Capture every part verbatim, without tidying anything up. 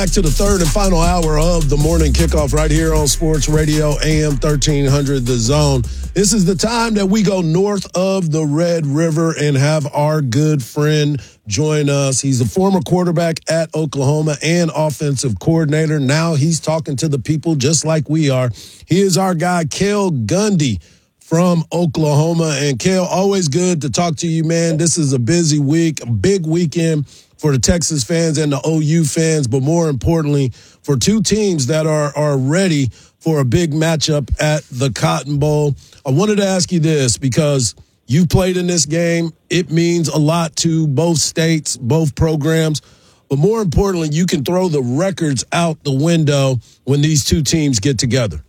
Back to the third and final hour of the morning kickoff right here on Sports Radio A M thirteen hundred The Zone. This is the time that we go north of the Red River and have our good friend join us. He's a former quarterback at Oklahoma and offensive coordinator. Now he's talking to the people just like we are. He is our guy, Cale Gundy from Oklahoma. And Cale, always good to talk to you, man. This is a busy week, a big weekend for the Texas fans and the O U fans, but more importantly, for two teams that are are ready for a big matchup at the Cotton Bowl. I wanted to ask you this because you've played in this game. It means a lot to both states, both programs, but more importantly, you can throw the records out the window when these two teams get together.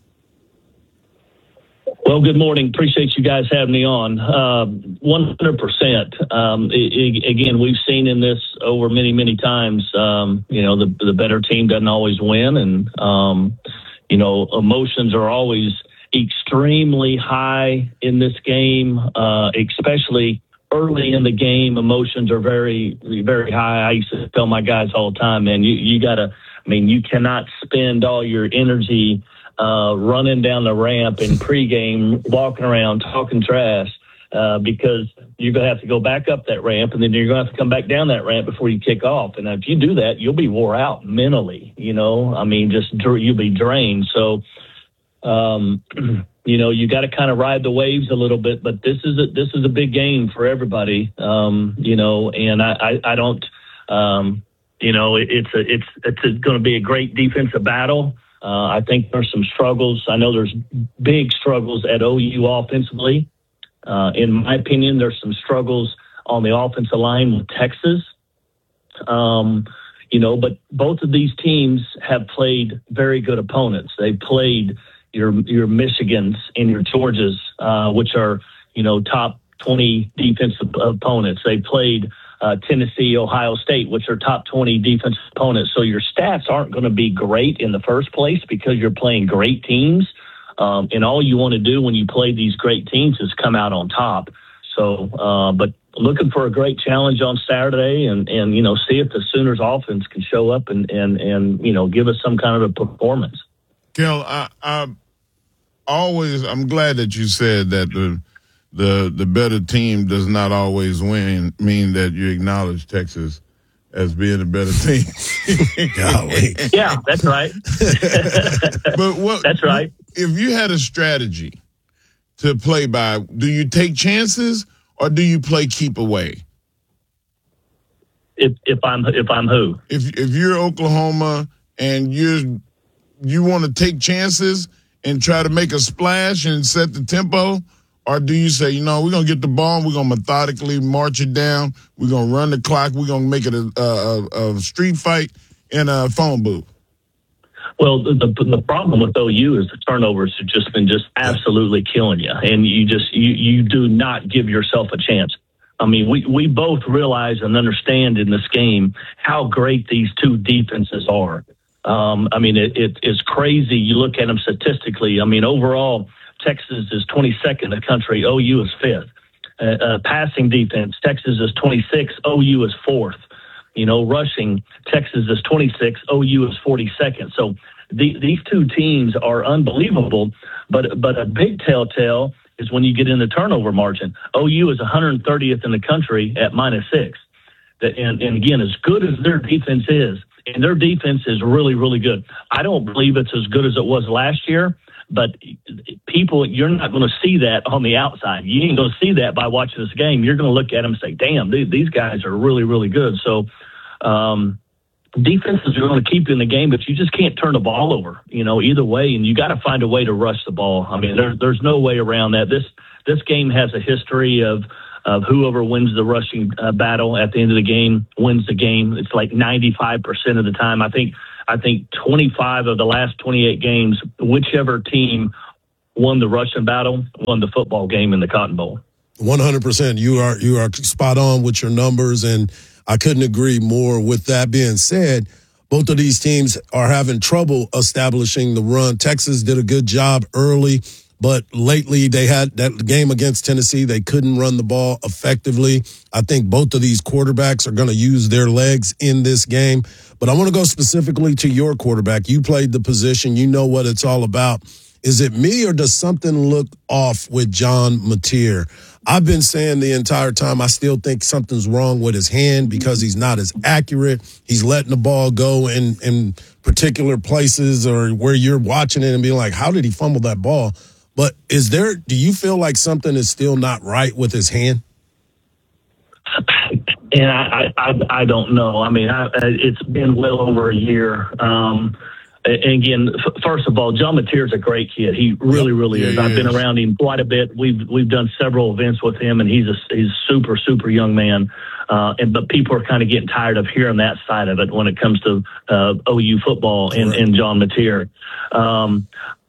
Well, good morning. Appreciate you guys having me on. Uh, one hundred percent. Um, it, it, again, we've seen in this over many, many times, um, you know, the, the better team doesn't always win. And, um, you know, emotions are always extremely high in this game, uh, especially early in the game. Emotions are very, very high. I used to tell my guys all the time, man, you, you got to, I mean, you cannot spend all your energy Uh, running down the ramp in pregame, walking around, talking trash, uh, because you're going to have to go back up that ramp, and then you're going to have to come back down that ramp before you kick off. And if you do that, you'll be wore out mentally, you know. I mean, just you'll be drained. So, um, you know, you got to kind of ride the waves a little bit. But this is a, this is a big game for everybody, um, you know. And I, I, I don't, um, you know, it, it's a, it's it's going to be a great defensive battle. Uh, I think there's some struggles. I know there's big struggles at O U offensively. Uh, in my opinion, there's some struggles on the offensive line with Texas. Um, you know, but both of these teams have played very good opponents. They played your your Michigans and your Georgias, uh, which are, you know, top twenty defensive opponents. They played Uh, Tennessee, Ohio State, which are top twenty defensive opponents. So your stats aren't going to be great in the first place because you're playing great teams. Um, and all you want to do when you play these great teams is come out on top. So, uh, but looking for a great challenge on Saturday and, and, you know, see if the Sooners offense can show up and, and, and, you know, give us some kind of a performance. Kel, I, I always, I'm glad that you said that the, The the better team does not always win, mean that you acknowledge Texas as being a better team. Yeah, that's right. But what, that's right. If you had a strategy to play by, do you take chances or do you play keep away? If if I'm if I'm who? If if you're Oklahoma and you're you want to take chances and try to make a splash and set the tempo. Or do you say, you know, we're going to get the ball, we're going to methodically march it down, we're going to run the clock, we're going to make it a, a, a street fight in a phone booth? Well, the, the the problem with O U is the turnovers have just been just absolutely killing you. And you just, you, you do not give yourself a chance. I mean, we, we both realize and understand in this game how great these two defenses are. Um, I mean, it, it, it's crazy. You look at them statistically. I mean, overall, Texas is twenty-second in the country. O U is fifth. Uh, uh, passing defense, Texas is twenty-sixth. O U is fourth. You know, rushing, Texas is twenty-sixth. O U is forty-second. So the, these two teams are unbelievable. But but a big telltale is when you get in the turnover margin. O U is one hundred thirtieth in the country at minus six. And, and again, as good as their defense is, and their defense is really, really good. I don't believe it's as good as it was last year. But people, you're not going to see that on the outside. You ain't going to see that by watching this game. You're going to look at them and say, damn, these guys are really, really good. So um, defenses are going to keep you in the game, but you just can't turn the ball over, you know, either way. And you got to find a way to rush the ball. I mean, there, there's no way around that. This this game has a history of, of whoever wins the rushing uh, battle at the end of the game wins the game. It's like ninety-five percent of the time. I think I think twenty-five of the last twenty-eight games, whichever team won the rushing battle, won the football game in the Cotton Bowl. one hundred percent. You are you are spot on with your numbers, and I couldn't agree more. With that being said, both of these teams are having trouble establishing the run. Texas did a good job early, But lately, they had that game against Tennessee. They couldn't run the ball effectively. I think both of these quarterbacks are going to use their legs in this game. But I want to go specifically to your quarterback. You played the position. You know what it's all about. Is it me, or does something look off with John Mateer? I've been saying the entire time I still think something's wrong with his hand because he's not as accurate. He's letting the ball go in, in particular places or where you're watching it and being like, how did he fumble that ball? But is there, do you feel like something is still not right with his hand? And I, I, I don't know. I mean, I, it's been well over a year. Um, And again, first of all, John Mateer is a great kid. He really, really is. I've been around him quite a bit. We've we've done several events with him, and he's a he's a super super young man. Uh, and but people are kind of getting tired of hearing that side of it when it comes to uh, O U football and, and John Mateer. Um,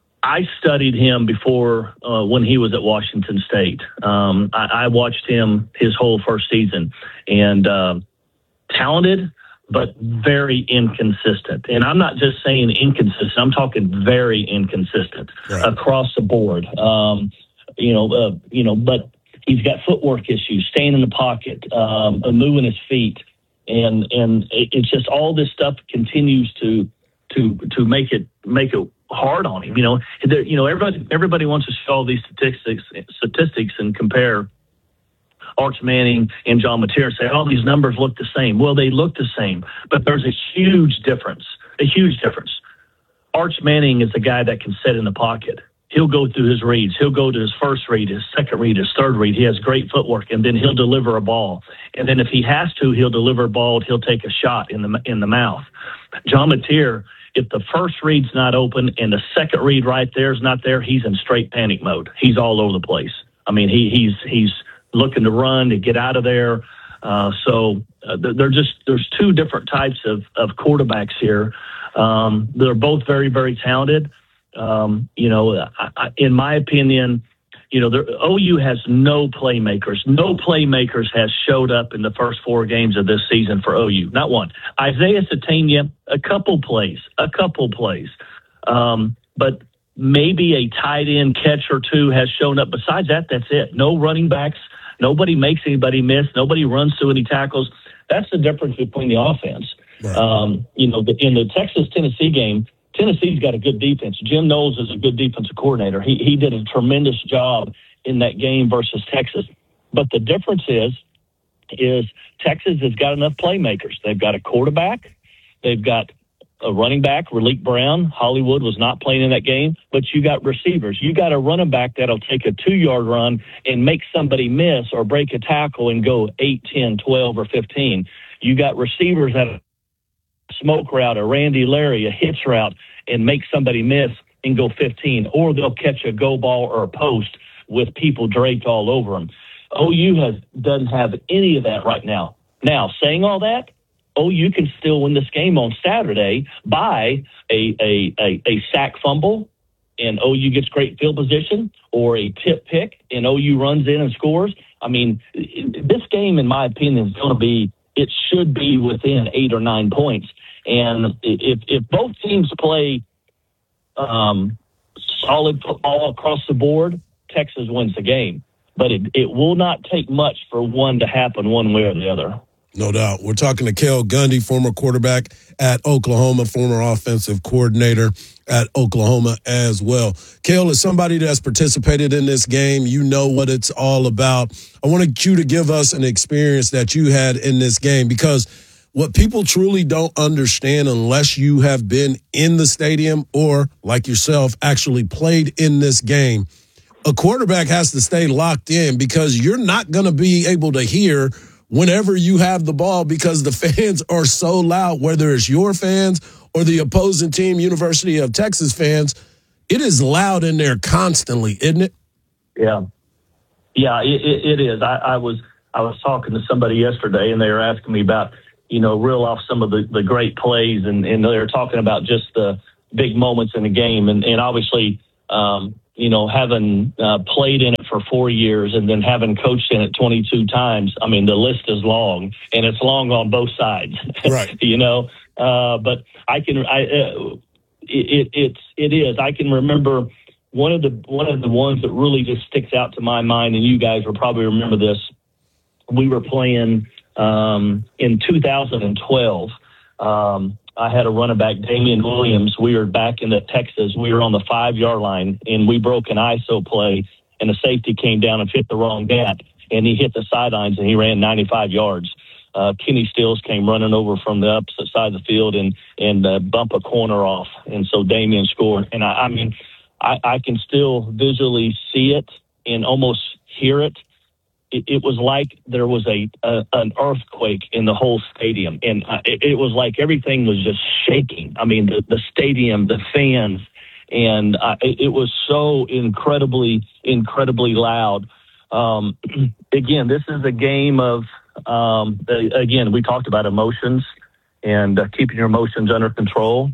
I studied him before uh, when he was at Washington State. Um, I, I watched him his whole first season, and uh, talented, but very inconsistent. And I'm not just saying inconsistent. I'm talking very inconsistent right. across the board. Um, you know, uh, you know, but he's got footwork issues, staying in the pocket, um, moving his feet, and and it's just all this stuff continues to to to make it make it hard on him. You know, there, you know, everybody everybody wants to show all these statistics statistics and compare Arch Manning and John Mateer and say, oh, these numbers look the same. Well, they look the same, but there's a huge difference, a huge difference. Arch Manning is the guy that can sit in the pocket. He'll go through his reads. He'll go to his first read, his second read, his third read. He has great footwork, and then he'll deliver a ball. And then if he has to, he'll deliver a ball. He'll take a shot in the in the mouth. John Mateer, if the first read's not open and the second read right there is not there, he's in straight panic mode. He's all over the place. I mean, he he's he's looking to run, to get out of there. Uh, so uh, they're just, there's two different types of, of quarterbacks here. Um, they're both very, very talented. Um, you know, I, I, in my opinion, you know, O U has no playmakers. No playmakers has showed up in the first four games of this season for O U. Not one. Isaiah Sategna, a couple plays, a couple plays. Um, but maybe a tight end catch or two has shown up. Besides that, that's it. No running backs. Nobody makes anybody miss. Nobody runs through any tackles. That's the difference between the offense. Right. Um, you know, in the Texas-Tennessee game, Tennessee's got a good defense. Jim Knowles is a good defensive coordinator. He he did a tremendous job in that game versus Texas. But the difference is, is Texas has got enough playmakers. They've got a quarterback. They've got a running back, Raleek Brown. Hollywood was not playing in that game, but you got receivers. You got a running back that'll take a two-yard run and make somebody miss or break a tackle and go eight, ten, twelve, or fifteen. You got receivers that smoke route, a Randy Larry, a hitch route, and make somebody miss and go fifteen, or they'll catch a go ball or a post with people draped all over them. O U has doesn't have any of that right now. Now, saying all that, O U can still win this game on Saturday by a, a, a, a sack fumble, and O U gets great field position, or a tip pick, and O U runs in and scores. I mean, this game, in my opinion, is going to be, it should be within eight or nine points. And if if both teams play um, solid football across the board, Texas wins the game. But it, it will not take much for one to happen one way or the other. No doubt. We're talking to Cale Gundy, former quarterback at Oklahoma, former offensive coordinator at Oklahoma as well. Cale, is somebody that's participated in this game. You know what it's all about. I wanted you to give us an experience that you had in this game, because what people truly don't understand unless you have been in the stadium or, like yourself, actually played in this game, a quarterback has to stay locked in, because you're not going to be able to hear whenever you have the ball, because the fans are so loud, whether it's your fans or the opposing team, University of Texas fans. It is loud in there constantly, isn't it? Yeah. Yeah, it, it, it is. I, I was I was talking to somebody yesterday, and they were asking me about, you know, reel off some of the, the great plays, and, and they were talking about just the big moments in the game. And, and obviously, um, you know, having uh, played in it for four years and then having coached in it twenty-two times, I mean, the list is long, and it's long on both sides. Right. You know, uh, but I can, I, uh, it, it, it's, it is. I can remember one of the one of the ones that really just sticks out to my mind, and you guys will probably remember this. We were playing um, in two thousand twelve. Um, I had a running back, Damian Williams. We were back in the Texas. We were on the five-yard line, and we broke an I S O play, and a safety came down and hit the wrong gap, and he hit the sidelines, and he ran ninety-five yards. Uh, Kenny Stills came running over from the opposite side of the field and and uh, bump a corner off, and so Damian scored. And I, I mean, I, I can still visually see it and almost hear it. It, it was like there was a, a an earthquake in the whole stadium, and uh, it, it was like everything was just shaking. I mean, the, the stadium, the fans, and uh, it, it was so incredibly, incredibly loud. Um, again, this is a game of. Um, again, we talked about emotions and uh, keeping your emotions under control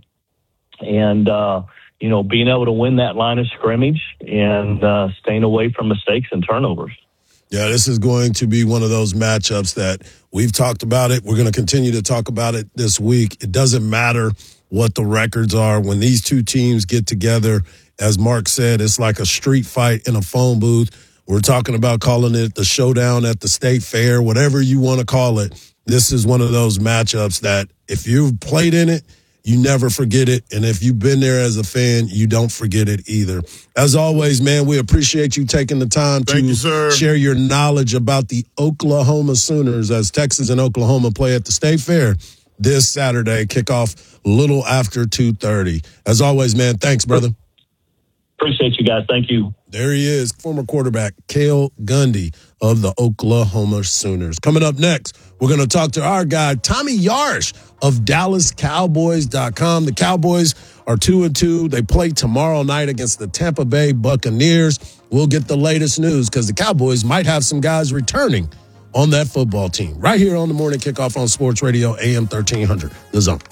and, uh, you know, being able to win that line of scrimmage and uh, staying away from mistakes and turnovers. Yeah, this is going to be one of those matchups that we've talked about it. We're going to continue to talk about it this week. It doesn't matter what the records are. When these two teams get together, as Mark said, it's like a street fight in a phone booth. We're talking about calling it the showdown at the state fair, whatever you want to call it. This is one of those matchups that if you've played in it, you never forget it. And if you've been there as a fan, you don't forget it either. As always, man, we appreciate you taking the time Thank to you, sir. share your knowledge about the Oklahoma Sooners as Texas and Oklahoma play at the state fair this Saturday. Kickoff a little after two thirty. As always, man, thanks, brother. Appreciate you guys. Thank you. There he is, former quarterback Cale Gundy of the Oklahoma Sooners. Coming up next, we're going to talk to our guy, Tommy Yarsh of Dallas Cowboys dot com. The Cowboys are two and two. They play tomorrow night against the Tampa Bay Buccaneers. We'll get the latest news because the Cowboys might have some guys returning on that football team. Right here on the Morning Kickoff on Sports Radio, A M thirteen hundred, The Zone.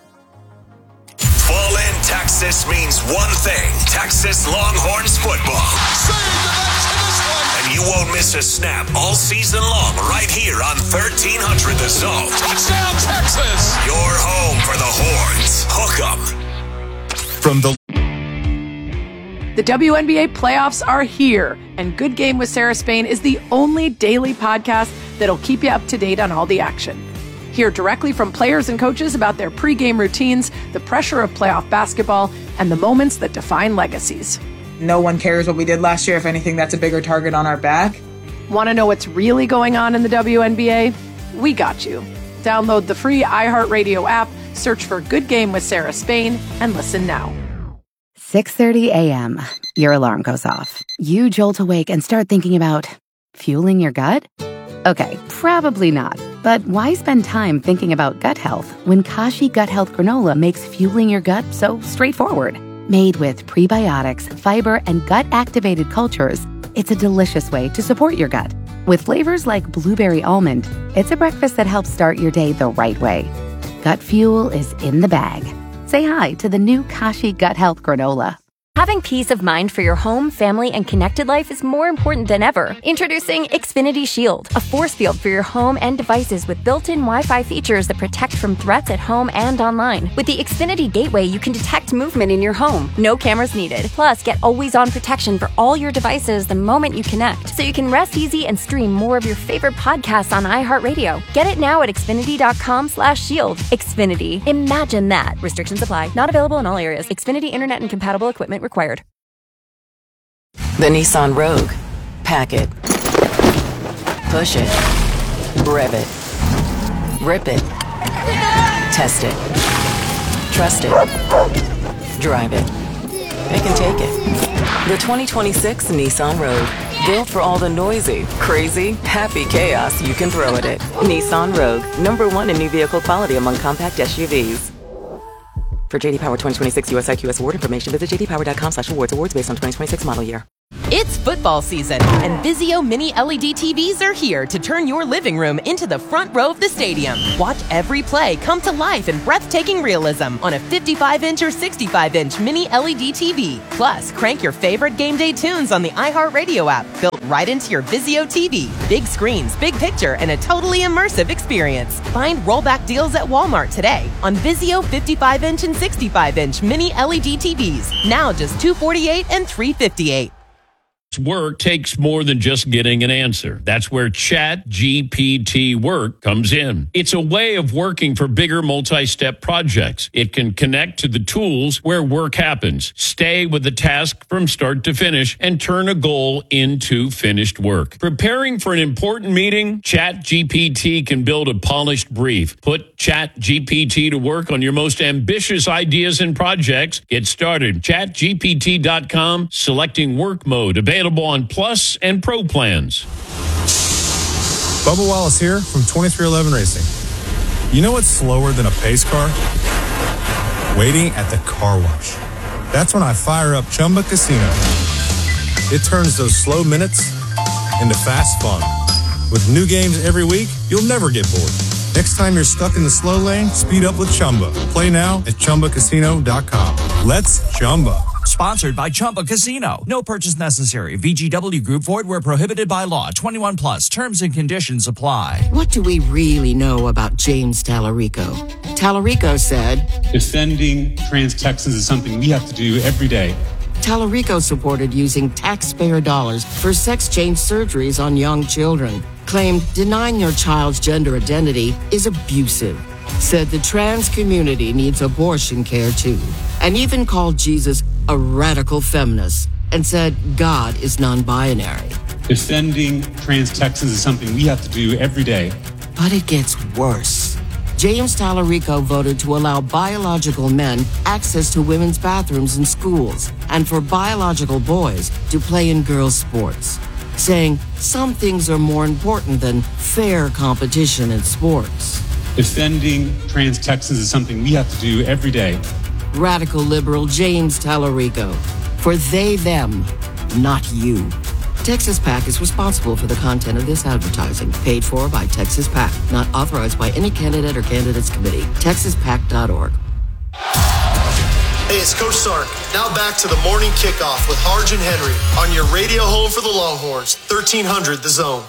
Fall in Texas means one thing. Texas Longhorns football. And you won't miss a snap all season long right here on thirteen hundred The Zone. Touchdown, Texas! Your home for the Horns. Hook 'em. From the The W N B A playoffs are here, and Good Game with Sarah Spain is the only daily podcast that'll keep you up to date on all the action. Hear directly from players and coaches about their pregame routines, the pressure of playoff basketball, and the moments that define legacies. No one cares what we did last year. If anything, that's a bigger target on our back. Want to know what's really going on in the W N B A? We got you. Download the free iHeartRadio app, search for Good Game with Sarah Spain, and listen now. six thirty a.m. Your alarm goes off. You jolt awake and start thinking about fueling your gut? Okay, probably not. But why spend time thinking about gut health when Kashi Gut Health Granola makes fueling your gut so straightforward? Made with prebiotics, fiber, and gut-activated cultures, it's a delicious way to support your gut. With flavors like blueberry almond, it's a breakfast that helps start your day the right way. Gut fuel is in the bag. Say hi to the new Kashi Gut Health Granola. Having peace of mind for your home, family, and connected life is more important than ever. Introducing Xfinity Shield, a force field for your home and devices with built-in Wi-Fi features that protect from threats at home and online. With the Xfinity Gateway, you can detect movement in your home. No cameras needed. Plus, get always-on protection for all your devices the moment you connect, so you can rest easy and stream more of your favorite podcasts on iHeartRadio. Get it now at Xfinity.com slash shield. Xfinity. Imagine that. Restrictions apply. Not available in all areas. Xfinity Internet and compatible equipment required. The Nissan Rogue. Pack it. Push it. Rev it. Rip it. Test it. Trust it. Drive it. It can take it. The twenty twenty-six Nissan Rogue. Built for all the noisy, crazy, happy chaos you can throw at it. Nissan Rogue. Number one in new vehicle quality among compact S U Vs. For J D Power twenty twenty-six U S I Q S award information, visit j d power dot com slash awards. Awards based on twenty twenty-six model year. It's football season, and Vizio Mini L E D T Vs are here to turn your living room into the front row of the stadium. Watch every play come to life in breathtaking realism on a fifty-five inch or sixty-five inch Mini L E D T V. Plus, crank your favorite game day tunes on the iHeartRadio app, built right into your Vizio T V. Big screens, big picture, and a totally immersive experience. Find rollback deals at Walmart today on Vizio fifty-five inch and sixty-five inch Mini L E D T Vs. Now just two hundred forty-eight dollars and three hundred fifty-eight dollars. Work takes more than just getting an answer. That's where Chat G P T Work comes in. It's a way of working for bigger multi-step projects. It can connect to the tools where work happens, stay with the task from start to finish, and turn a goal into finished work. Preparing for an important meeting? Chat G P T can build a polished brief. Put Chat G P T to work on your most ambitious ideas and projects. Get started. chat G P T dot com, selecting work mode. Available on Plus and Pro plans. Bubba Wallace here from twenty-three eleven Racing. You know what's slower than a pace car? Waiting at the car wash. That's when I fire up Chumba Casino. It turns those slow minutes into fast fun. With new games every week, you'll never get bored. Next time you're stuck in the slow lane, speed up with Chumba. Play now at Chumba Casino dot com. Let's Chumba. Sponsored by Chumba Casino. No purchase necessary. V G W Group. Void where prohibited by law. twenty-one plus. Terms and conditions apply. What do we really know about James Tallarico? Tallarico said, defending trans Texans is something we have to do every day. Tallarico supported using taxpayer dollars for sex change surgeries on young children. Claimed denying your child's gender identity is abusive. Said the trans community needs abortion care too. And even called Jesus a radical feminist and said God is non-binary. Defending trans Texans is something we have to do every day. But it gets worse. James Tallarico voted to allow biological men access to women's bathrooms in schools and for biological boys to play in girls' sports, saying some things are more important than fair competition in sports. Defending trans Texans is something we have to do every day. Radical liberal James Tallarico. For they, them, not you. Texas PAC is responsible for the content of this advertising. Paid for by Texas PAC. Not authorized by any candidate or candidates committee. Texas Pac dot org. Hey, it's Coach Sark. Now back to the morning kickoff with Harge and Henry on your radio home for the Longhorns, thirteen hundred The Zone.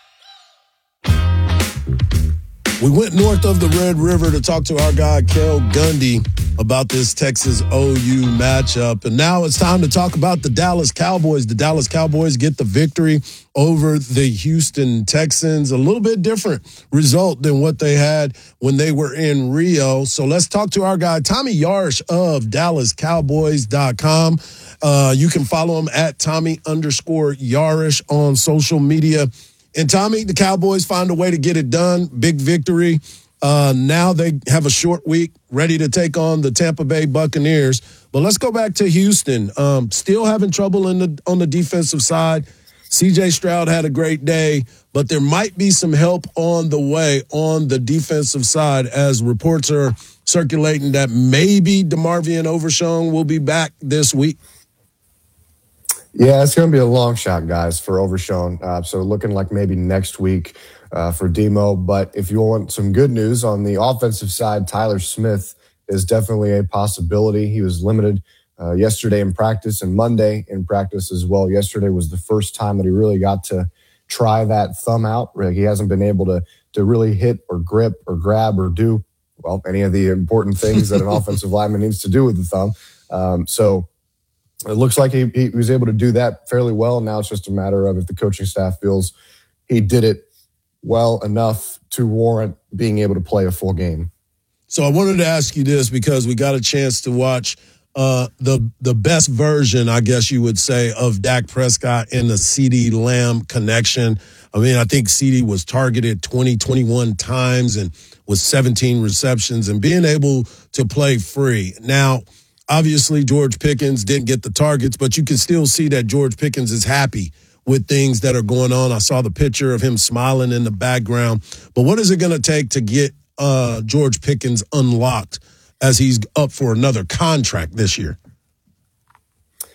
We went north of the Red River to talk to our guy, Kel Gundy, about this Texas O U matchup. And now it's time to talk about the Dallas Cowboys. The Dallas Cowboys get the victory over the Houston Texans. A little bit different result than what they had when they were in Rio. So let's talk to our guy, Tommy Yarsh of Dallas Cowboys dot com. Uh, you can follow him at Tommy underscore Yarish on social media. And Tommy, the Cowboys find a way to get it done. Big victory. Uh, now they have a short week, ready to take on the Tampa Bay Buccaneers. But let's go back to Houston. Um, still having trouble in the on the defensive side. C J Stroud had a great day, but there might be some help on the way on the defensive side as reports are circulating that maybe DeMarvion Overshown will be back this week. Yeah, it's going to be a long shot, guys, for Overshown. Uh, so looking like maybe next week uh, for Demo. But if you want some good news on the offensive side, Tyler Smith is definitely a possibility. He was limited uh, yesterday in practice and Monday in practice as well. Yesterday was the first time that he really got to try that thumb out. He hasn't been able to to really hit or grip or grab or do, well, any of the important things that an offensive lineman needs to do with the thumb. Um, so it looks like he, he was able to do that fairly well. Now it's just a matter of if the coaching staff feels he did it well enough to warrant being able to play a full game. So I wanted to ask you this because we got a chance to watch uh, the the best version, I guess you would say, of Dak Prescott and the CeeDee Lamb connection. I mean, I think CeeDee was targeted twenty, twenty-one times and with seventeen receptions and being able to play free. Now, obviously, George Pickens didn't get the targets, but you can still see that George Pickens is happy with things that are going on. I saw the picture of him smiling in the background. But what is it going to take to get uh, George Pickens unlocked as he's up for another contract this year?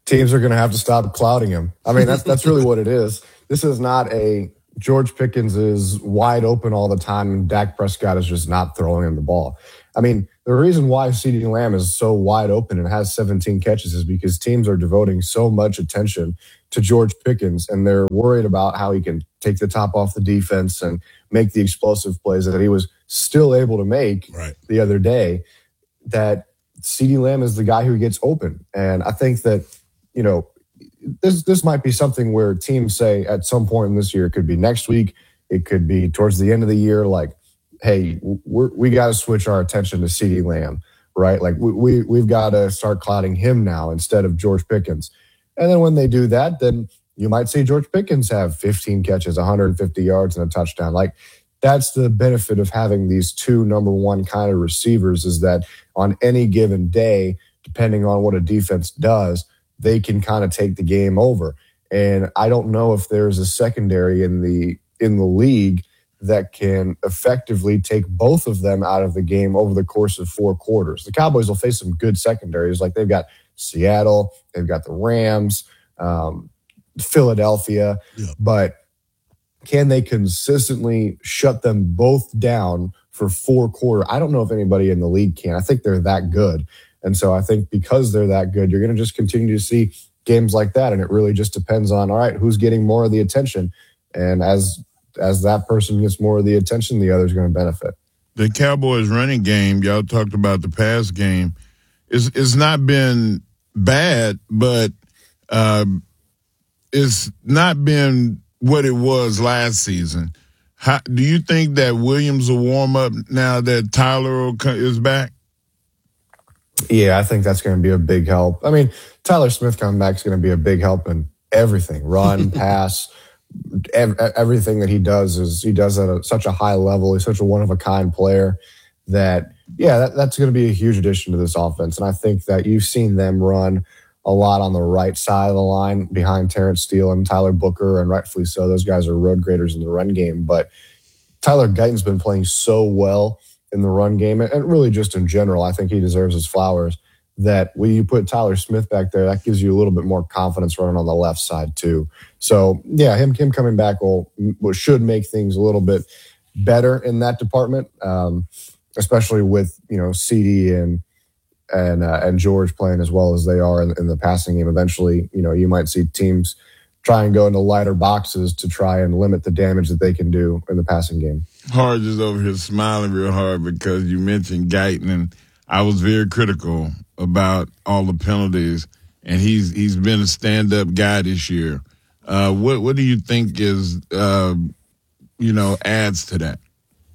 teams are going to have to stop clouding him. I mean, that's that's really what it is. This is not a George Pickens is wide open all the time and Dak Prescott is just not throwing him the ball. I mean, the reason why CeeDee Lamb is so wide open and has seventeen catches is because teams are devoting so much attention to George Pickens, and they're worried about how he can take the top off the defense and make the explosive plays that he was still able to make right. the other day, that CeeDee Lamb is the guy who gets open. And I think that, you know, this this might be something where teams say at some point in this year, it could be next week, it could be towards the end of the year, like, hey, we're, we got to switch our attention to CeeDee Lamb, right? Like we, we, we've got to start clouding him now instead of George Pickens. And then when they do that, then you might see George Pickens have fifteen catches, one hundred fifty yards, and a touchdown. Like that's the benefit of having these two number one kind of receivers, is that on any given day, depending on what a defense does, they can kind of take the game over. And I don't know if there's a secondary in the in the league that can effectively take both of them out of the game over the course of four quarters. The Cowboys will face some good secondaries. Like they've got Seattle, they've got the Rams, um, Philadelphia, yeah. But can they consistently shut them both down for four quarters? I don't know if anybody in the league can. I think they're that good. And so I think because they're that good, you're going to just continue to see games like that. And it really just depends on, all right, who's getting more of the attention. And as as that person gets more of the attention, the other's going to benefit. The Cowboys running game, y'all talked about the pass game, is it's not been bad, but uh, it's not been what it was last season. How, do you think that Williams will warm up now that Tyler is back? Yeah, I think that's going to be a big help. I mean, Tyler Smith coming back is going to be a big help in everything, run, pass, ev- everything that he does is he does at a, such a high level. He's such a one-of-a-kind player that, yeah, that, that's going to be a huge addition to this offense. And I think that you've seen them run a lot on the right side of the line behind Terrence Steele and Tyler Booker, and rightfully so. Those guys are road graders in the run game. But Tyler Guyton's been playing so well in the run game, and really just in general, I think he deserves his flowers, that when you put Tyler Smith back there, that gives you a little bit more confidence running on the left side too. So yeah, him him coming back will, will should make things a little bit better in that department, um, especially with, you know, CeeDee and and uh, and George playing as well as they are in, in the passing game. Eventually, you know, you might see teams try and go into lighter boxes to try and limit the damage that they can do in the passing game. Hard is over here smiling real hard because you mentioned Guyton, and I was very critical about all the penalties, and he's he's been a stand-up guy this year. Uh, what what do you think is uh, you know adds to that,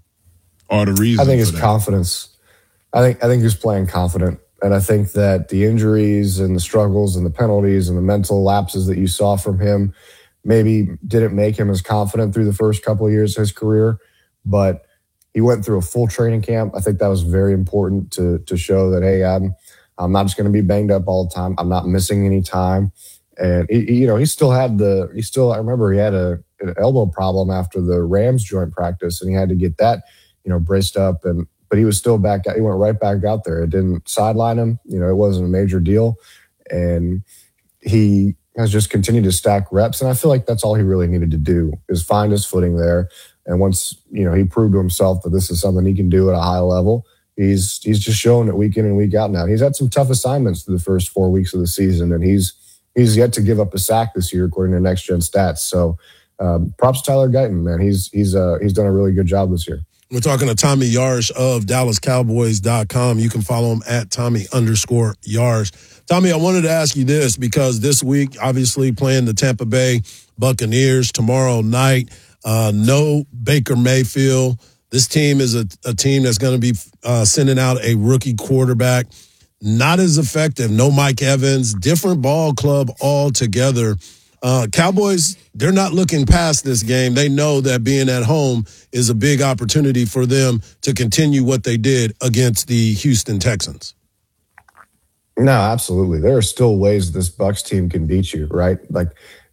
or the reason? I think for his that? confidence. I think I think he's playing confident, and I think that the injuries and the struggles and the penalties and the mental lapses that you saw from him maybe didn't make him as confident through the first couple of years of his career. But he went through a full training camp. I think that was very important to to show that, hey, I'm I'm not just going to be banged up all the time. I'm not missing any time. And he, you know, he still had the he still I remember he had a an elbow problem after the Rams joint practice, and he had to get that, you know, braced up. And but he was still back. He went right back out there. It didn't sideline him. You know, it wasn't a major deal, and he has just continued to stack reps. And I feel like that's all he really needed to do, is find his footing there. And once, you know, he proved to himself that this is something he can do at a high level, he's he's just showing it week in and week out now. He's had some tough assignments through the first four weeks of the season, and he's he's yet to give up a sack this year, according to Next Gen Stats. So um, props to Tyler Guyton, man. He's he's uh, he's done a really good job this year. We're talking to Tommy Yarsh of Dallas Cowboys dot com. You can follow him at Tommy underscore Yarsh. Tommy, I wanted to ask you this, because this week, obviously playing the Tampa Bay Buccaneers tomorrow night. Uh, no Baker Mayfield. This team is a, a team that's going to be uh, sending out a rookie quarterback. Not as effective. No Mike Evans. Different ball club altogether. Uh, Cowboys, they're not looking past this game. They know that being at home is a big opportunity for them to continue what they did against the Houston Texans. No, absolutely. There are still ways this Bucs team can beat you, right? Like,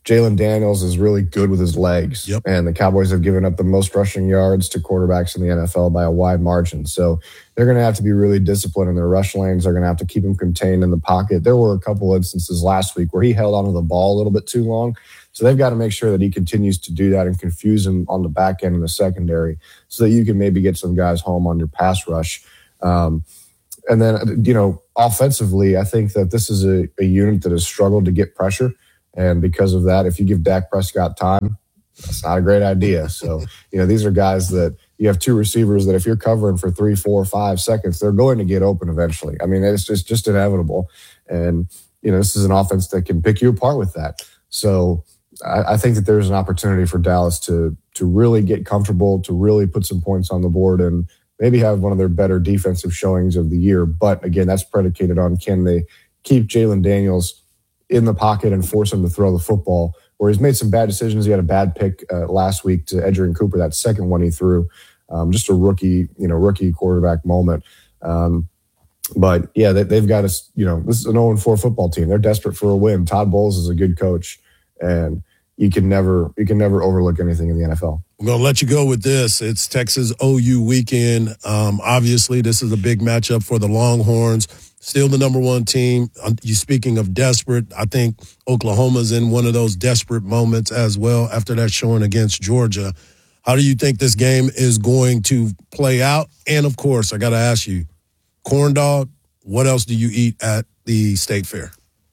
Jalen Daniels is really good with his legs. Yep. And the Cowboys have given up the most rushing yards to quarterbacks in the N F L by a wide margin. So they're going to have to be really disciplined in their rush lanes. They're going to have to keep him contained in the pocket. There were a couple instances last week where he held onto the ball a little bit too long. So they've got to make sure that he continues to do that and confuse him on the back end in the secondary so that you can maybe get some guys home on your pass rush. Um, and then, you know, offensively, I think that this is a, a unit that has struggled to get pressure. And because of that, if you give Dak Prescott time, that's not a great idea. So, you know, these are guys that you have two receivers that if you're covering for three, four, five seconds, they're going to get open eventually. I mean, it's just, just inevitable. And, you know, this is an offense that can pick you apart with that. So I, I think that there's an opportunity for Dallas to to really get comfortable, to really put some points on the board and maybe have one of their better defensive showings of the year. But again, that's predicated on can they keep Jalen Daniels in the pocket and force him to throw the football, where he's made some bad decisions. He had a bad pick uh, last week to Edgerrin Cooper, that second one he threw. Um, just a rookie, you know, rookie quarterback moment. Um, but yeah, they, they've got us, you know, this is an oh and four football team. They're desperate for a win. Todd Bowles is a good coach, and you can never, you can never overlook anything in the N F L. I'm going to let you go with this. It's Texas O U weekend. Um, obviously, this is a big matchup for the Longhorns. Still the number one team. You speaking of desperate, I think Oklahoma's in one of those desperate moments as well after that showing against Georgia. How do you think this game is going to play out? And, of course, I got to ask you, corn dog, what else do you eat at the State Fair?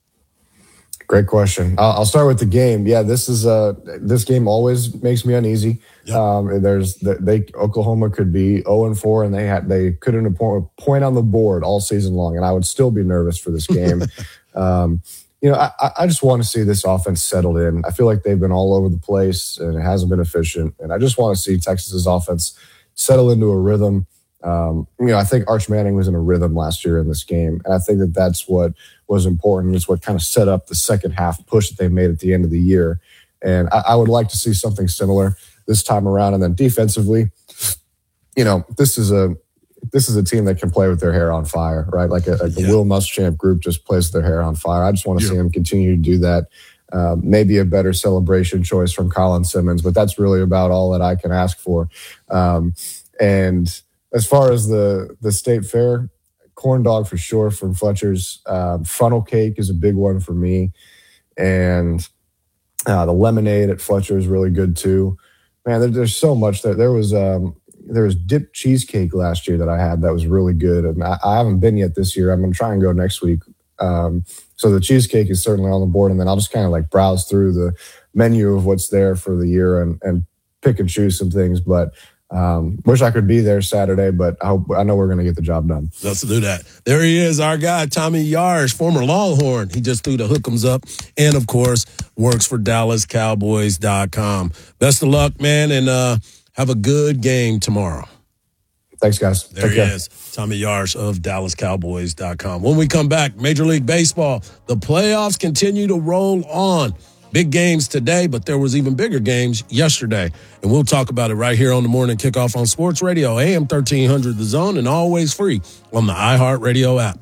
Great question. I'll, I'll start with the game. Yeah, this is uh this game always makes me uneasy. Yep. Um, there's they Oklahoma could be oh and four and they had they couldn't have point, point on the board all season long, and I would still be nervous for this game. um, you know, I, I just want to see this offense settled in. I feel like they've been all over the place and it hasn't been efficient, and I just want to see Texas's offense settle into a rhythm. Um, you know, I think Arch Manning was in a rhythm last year in this game, and I think that that's what was important. It's what kind of set up the second half push that they made at the end of the year. And I, I would like to see something similar this time around. And then defensively, you know, this is a this is a team that can play with their hair on fire, right? Like a, like the yeah. Will Muschamp group just plays with their hair on fire. I just want to yeah. see them continue to do that. Um, maybe a better celebration choice from Colin Simmons, but that's really about all that I can ask for. Um, and as far as the the State Fair, corn dog for sure from Fletcher's. Um, funnel cake is a big one for me. And uh, the lemonade at Fletcher is really good too. Man, there, there's so much there. There was um, there was dipped cheesecake last year that I had that was really good. And I, I haven't been yet this year. I'm going to try and go next week. Um, so the cheesecake is certainly on the board. And then I'll just kind of like browse through the menu of what's there for the year and, and pick and choose some things. But Um, wish I could be there Saturday, but I hope I know we're going to get the job done. Let's do that. There he is, our guy, Tommy Yarsh, former Longhorn. He just threw the hook'ems up and, of course, works for Dallas Cowboys dot com. Best of luck, man, and uh, have a good game tomorrow. Thanks, guys. There Take he care. is, Tommy Yarsh of Dallas Cowboys dot com. When we come back, Major League Baseball, the playoffs continue to roll on. Big games today, but there was even bigger games yesterday. And we'll talk about it right here on the Morning Kickoff on Sports Radio, A M thirteen hundred The Zone, and always free on the iHeartRadio app.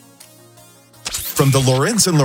From the Lorenz and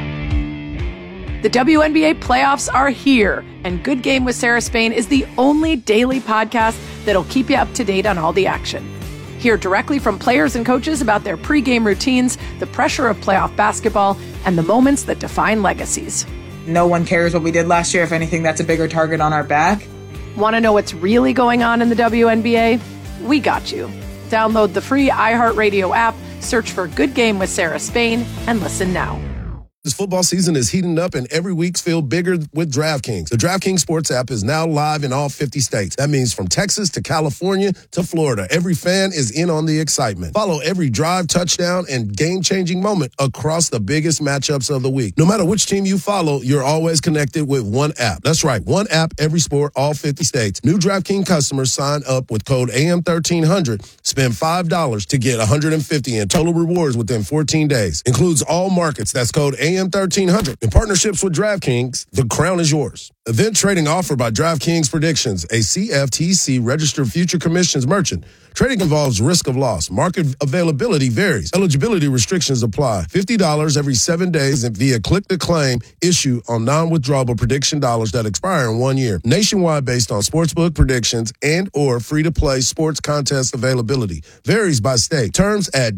The W N B A playoffs are here, and Good Game with Sarah Spain is the only daily podcast that'll keep you up to date on all the action. Hear directly from players and coaches about their pregame routines, the pressure of playoff basketball, and the moments that define legacies. No one cares what we did last year. If anything, that's a bigger target on our back. Want to know what's really going on in the W N B A? We got you. Download the free iHeartRadio app, search for Good Game with Sarah Spain, and listen now. This football season is heating up, and every week's feel bigger with DraftKings. The DraftKings Sports app is now live in all fifty states. That means from Texas to California to Florida, every fan is in on the excitement. Follow every drive, touchdown, and game-changing moment across the biggest matchups of the week. No matter which team you follow, you're always connected with one app. That's right, one app, every sport, all fifty states. New DraftKings customers sign up with code A M thirteen hundred. Spend five dollars to get one hundred fifty dollars in total rewards within fourteen days. Includes all markets. That's code A M thirteen hundred. In partnerships with DraftKings, the crown is yours. Event trading offered by DraftKings Predictions, a C F T C registered future commissions merchant. Trading involves risk of loss. Market availability varies. Eligibility restrictions apply. fifty dollars every seven days and via click-to-claim issue on non-withdrawable prediction dollars that expire in one year. Nationwide based on sportsbook predictions and or free-to-play sports contest availability. Varies by state. Terms at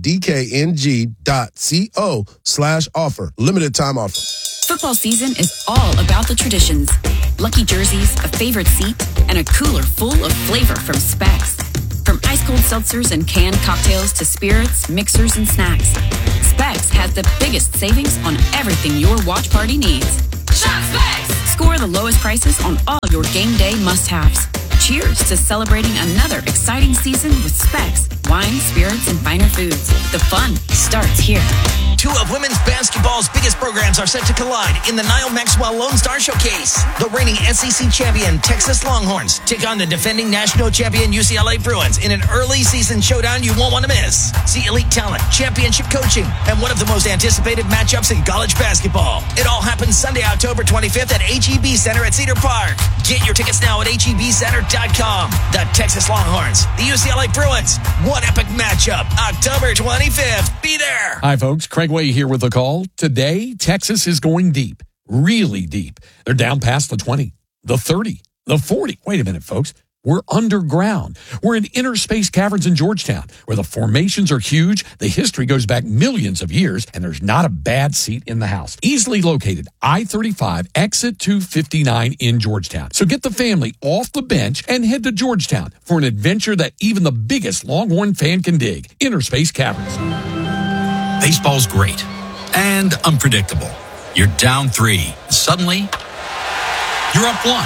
dkng.co slash offer. Limited time offer. Football season is all about the traditions. Lucky jerseys, a favorite seat, and a cooler full of flavor from Specs. From ice-cold seltzers and canned cocktails to spirits, mixers, and snacks, Specs has the biggest savings on everything your watch party needs. Shop Specs! Score the lowest prices on all your game day must-haves. Cheers to celebrating another exciting season with Specs, wine, spirits, and finer foods. The fun starts here. Two of women's basketball's biggest programs are set to collide in the Niall Maxwell Lone Star Showcase. The reigning S E C champion Texas Longhorns take on the defending national champion U C L A Bruins in an early season showdown you won't want to miss. See elite talent, championship coaching, and one of the most anticipated matchups in college basketball. It all happens Sunday, October twenty-fifth at H E B Center at Cedar Park. Get your tickets now at H E B center dot com. The Texas Longhorns, the U C L A Bruins. One epic matchup, October twenty-fifth. Be there. Hi, folks. Craig Way here with a call. Today, Texas is going deep, really deep. They're down past the twenty, the thirty, the forty. Wait a minute, folks. We're underground. We're in inner space caverns in Georgetown, where the formations are huge, the history goes back millions of years, and there's not a bad seat in the house. Easily located, I thirty-five, exit two fifty-nine in Georgetown. So get the family off the bench and head to Georgetown for an adventure that even the biggest Longhorn fan can dig. Inner space caverns. Baseball's great and unpredictable. You're down three. Suddenly, you're up one.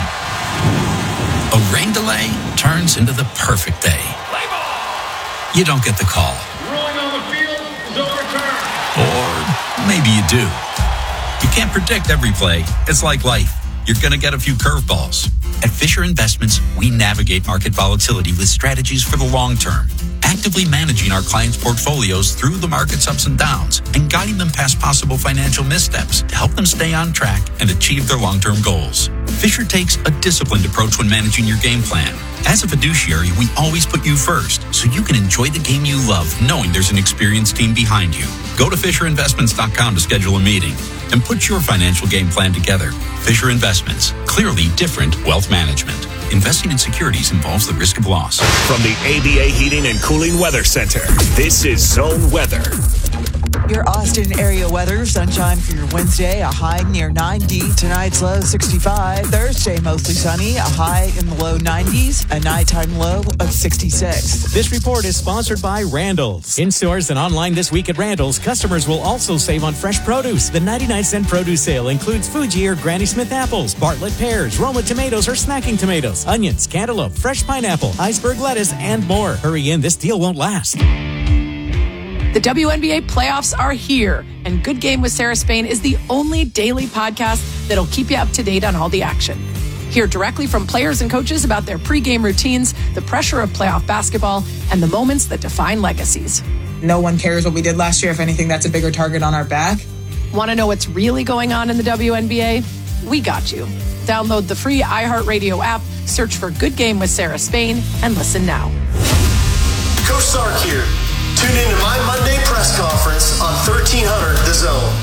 A rain delay turns into the perfect day. You don't get the call. Rolling on the field is overturned. Or maybe you do. You can't predict every play. It's like life. You're going to get a few curveballs. At Fisher Investments, we navigate market volatility with strategies for the long term, actively managing our clients' portfolios through the market's ups and downs and guiding them past possible financial missteps to help them stay on track and achieve their long-term goals. Fisher takes a disciplined approach when managing your game plan. As a fiduciary, we always put you first, so you can enjoy the game you love, knowing there's an experienced team behind you. Go to fisher investments dot com to schedule a meeting and put your financial game plan together. Fisher Investments, clearly different wealth management. Investing in securities involves the risk of loss. From the A B A Heating and Cooling Weather Center, this is Zone Weather. Your Austin area weather, sunshine for your Wednesday, a high near ninety. Tonight's low sixty-five. Thursday, mostly sunny, a high in the low nineties, a nighttime low of sixty-six. This report is sponsored by Randall's. In stores and online this week at Randall's, customers will also save on fresh produce. The ninety-nine cent produce sale includes Fuji or Granny Smith apples, Bartlett pears, Roma tomatoes or snacking tomatoes, onions, cantaloupe, fresh pineapple, iceberg lettuce, and more. Hurry in, this deal won't last. The W N B A playoffs are here, and Good Game with Sarah Spain is the only daily podcast that'll keep you up to date on all the action. Hear directly from players and coaches about their pregame routines, the pressure of playoff basketball, and the moments that define legacies. No one cares what we did last year. If anything, that's a bigger target on our back. Want to know what's really going on in the W N B A? We got you. Download the free iHeartRadio app, search for Good Game with Sarah Spain, and listen now. Coach Sark here. Tune in to my Monday press conference on thirteen hundred The Zone.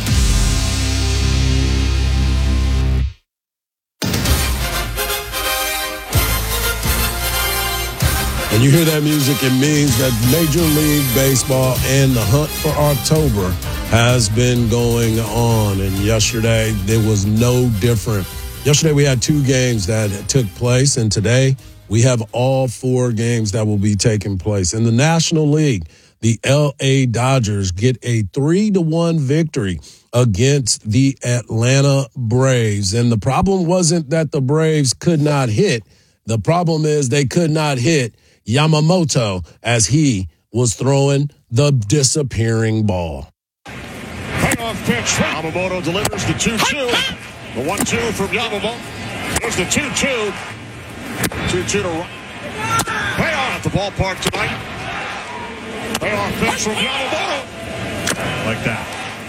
When you hear that music, it means that Major League Baseball and the hunt for October has been going on. And yesterday, there was no different. Yesterday, we had two games that took place, and today we have all four games that will be taking place. In the National League, the L A Dodgers get a three to one victory against the Atlanta Braves. And the problem wasn't that the Braves could not hit. The problem is they could not hit Yamamoto as he was throwing the disappearing ball. Payoff pitch. Yamamoto delivers the two two. The one two from Yamamoto. Here's the two two. two two to right. Payoff at the ballpark tonight. Payoff pitch from Yamamoto. Like that.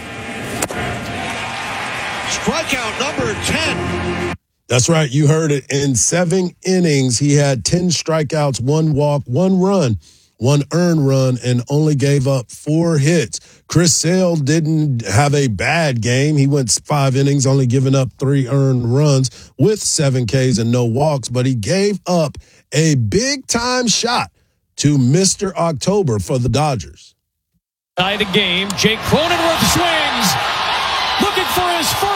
Strikeout number ten. That's right. You heard it. In seven innings, he had ten strikeouts, one walk, one run one earned run, and only gave up four hits. Chris Sale didn't have a bad game. He went five innings, only giving up three earned runs with seven Ks and no walks, but he gave up a big-time shot to Mister October for the Dodgers. Tie the game. Jake Cronenworth swings. Looking for his first.